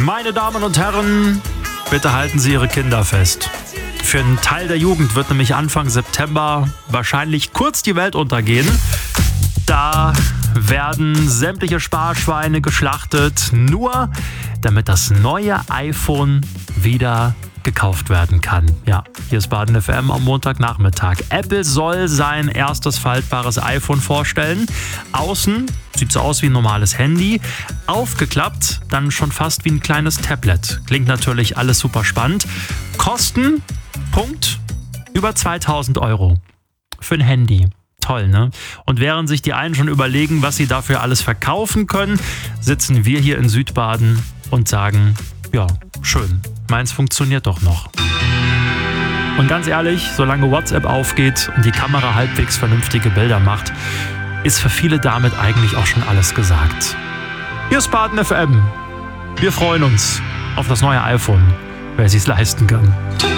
Meine Damen und Herren, bitte halten Sie Ihre Kinder fest. Für einen Teil der Jugend wird nämlich Anfang September wahrscheinlich kurz die Welt untergehen. Da werden sämtliche Sparschweine geschlachtet, nur damit das neue iPhone wieder gekauft werden kann. Ja, hier ist Baden FM am Montagnachmittag. Apple soll sein erstes faltbares iPhone vorstellen. Außen sieht so aus wie ein normales Handy. Aufgeklappt, dann schon fast wie ein kleines Tablet. Klingt natürlich alles super spannend. Kosten, Punkt, über 2.000 € für ein Handy. Toll, ne? Und während sich die einen schon überlegen, was sie dafür alles verkaufen können, sitzen wir hier in Südbaden und sagen, ja, schön, meins funktioniert doch noch. Und ganz ehrlich, solange WhatsApp aufgeht und die Kamera halbwegs vernünftige Bilder macht, ist für viele damit eigentlich auch schon alles gesagt. Hier ist Baden FM. Wir freuen uns auf das neue iPhone, wer sich's leisten kann.